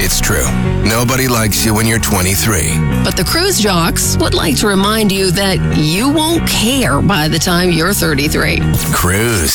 It's true. Nobody likes you when you're 23. But the cruise jocks would like to remind you that you won't care by the time you're 33. Cruise.